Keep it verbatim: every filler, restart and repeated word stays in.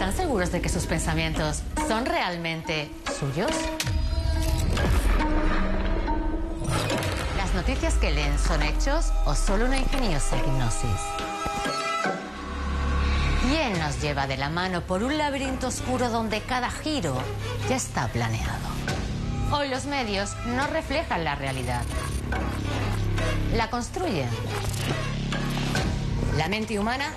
¿Están seguros de que sus pensamientos son realmente suyos? ¿Las noticias que leen son hechos o solo una ingeniosa hipnosis? ¿Quién nos lleva de la mano por un laberinto oscuro donde cada giro ya está planeado? Hoy los medios no reflejan la realidad. La construyen. La mente humana